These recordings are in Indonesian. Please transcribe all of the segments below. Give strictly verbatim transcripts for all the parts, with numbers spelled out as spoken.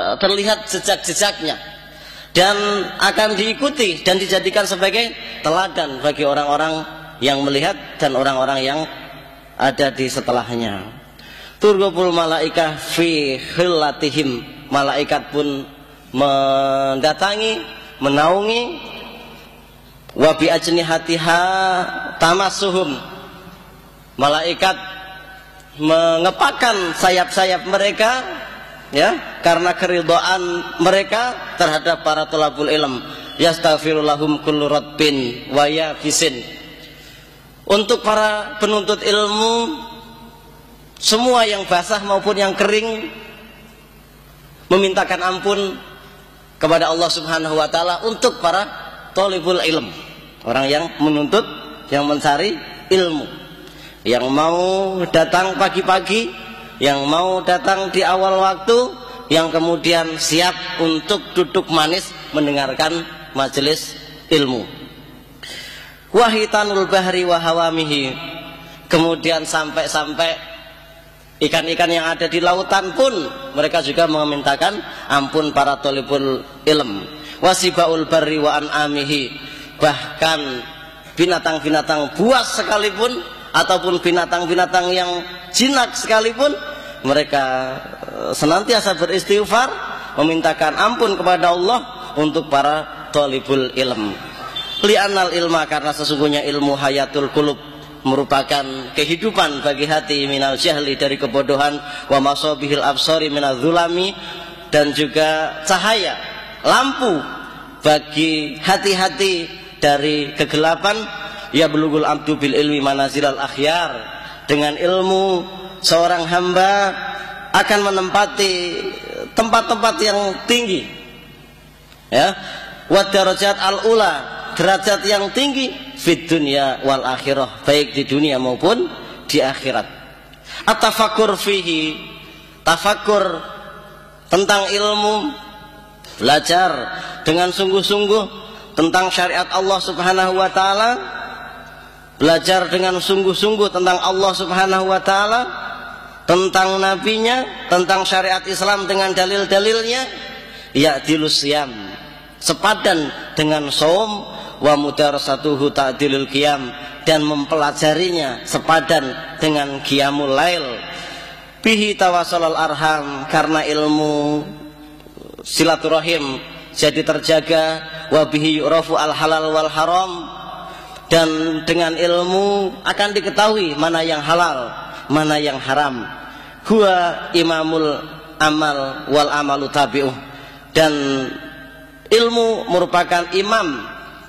terlihat jejak-jejaknya dan akan diikuti dan dijadikan sebagai teladan bagi orang-orang yang melihat dan orang-orang yang ada di setelahnya. Turgopul malaikah fi khillatihim, malaikat pun mendatangi, menaungi, wa bi ajnihatiha tamassuhum, malaikat mengepakkan sayap-sayap mereka, ya, karena keridhaan mereka terhadap para thalabul ilm. Yastaghfirulahum kullu rabbin wa yabisin, untuk para penuntut ilmu semua yang basah maupun yang kering memintakan ampun kepada Allah Subhanahu wa taala untuk para thalibul ilm, orang yang menuntut, yang mencari ilmu, yang mau datang pagi-pagi, yang mau datang di awal waktu, yang kemudian siap untuk duduk manis mendengarkan majelis ilmu. Wahitanul bahri wa hawamihi, kemudian sampai-sampai ikan-ikan yang ada di lautan pun mereka juga memintakan ampun para thalibul ilm. Wasibaul barri wa an'amihi, bahkan binatang-binatang buas sekalipun ataupun binatang-binatang yang jinak sekalipun mereka senantiasa beristighfar memintakan ampun kepada Allah untuk para thalibul ilm. Li'annal ilma, karena sesungguhnya ilmu hayatul qulub, merupakan kehidupan bagi hati, minal jahli, dari kebodohan, wa masabihil absari minal zulami, dan juga cahaya, lampu bagi hati-hati dari kegelapan. Ya bulughul abdu bil ilmi manazilal akhyar, dengan ilmu seorang hamba akan menempati tempat-tempat yang tinggi, ya, wa darajat al ula, derajat yang tinggi, fid dunya wal akhirah, baik di dunia maupun di akhirat. At-tafakkur fihi, tafakkur tentang ilmu, belajar dengan sungguh-sungguh tentang syariat Allah Subhanahu wa taala, belajar dengan sungguh-sungguh tentang Allah Subhanahu wa taala, tentang nabinya, tentang syariat Islam dengan dalil-dalilnya. Ya'dilus siyam, sepadan dengan saum, wa mudarasatuhu ta'dilul qiyam, dan mempelajarinya sepadan dengan qiyamul lail. Bihi tawassalul arham, karena ilmu silaturahim jadi terjaga. Wa bihi yu'rafu al halal wal haram, dan dengan ilmu akan diketahui mana yang halal, mana yang haram. Huwa imamul amal wal amalu tabi'uh, dan ilmu merupakan imam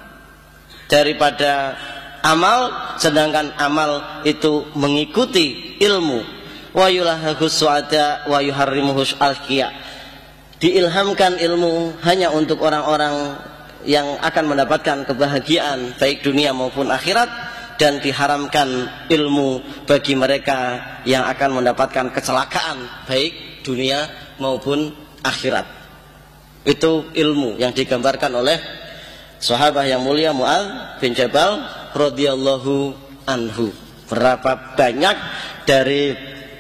daripada amal, sedangkan amal itu mengikuti ilmu. Wa yulahhus su'ada wa yuharrimuhus alqiya, diilhamkan ilmu hanya untuk orang-orang yang akan mendapatkan kebahagiaan baik dunia maupun akhirat, dan diharamkan ilmu bagi mereka yang akan mendapatkan kecelakaan baik dunia maupun akhirat. Itu ilmu yang digambarkan oleh sahabat yang mulia Mu'adz bin Jabal radhiyallahu anhu. Berapa banyak dari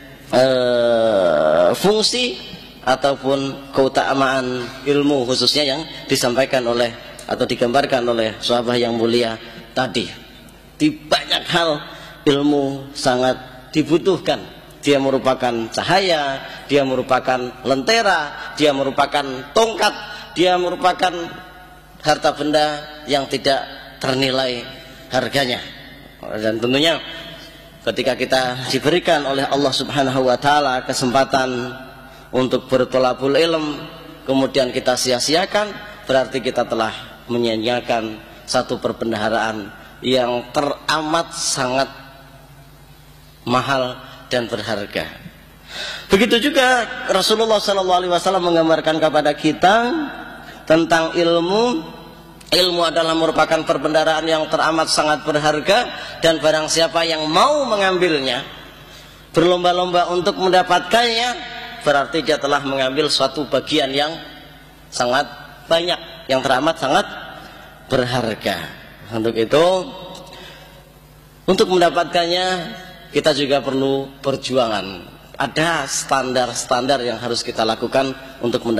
uh, fungsi ataupun keutamaan ilmu khususnya yang disampaikan oleh atau digambarkan oleh sahabat yang mulia tadi. Di banyak hal ilmu sangat dibutuhkan. Dia merupakan cahaya, dia merupakan lentera, dia merupakan tongkat, dia merupakan harta benda yang tidak ternilai harganya. Dan tentunya ketika kita diberikan oleh Allah Subhanahu wa taala kesempatan untuk berthalabul ilm, kemudian kita sia-siakan, berarti kita telah menyia-nyiakan satu perbendaharaan yang teramat sangat mahal dan berharga. Begitu juga Rasulullah shallallahu alaihi wasallam menggambarkan kepada kita tentang ilmu. Ilmu adalah merupakan perbendaharaan yang teramat sangat berharga, dan barang siapa yang mau mengambilnya, berlomba-lomba untuk mendapatkannya, berarti dia telah mengambil suatu bagian yang sangat banyak, yang teramat sangat berharga. Untuk itu, untuk mendapatkannya kita juga perlu perjuangan. Ada standar-standar yang harus kita lakukan untuk mendapatkannya.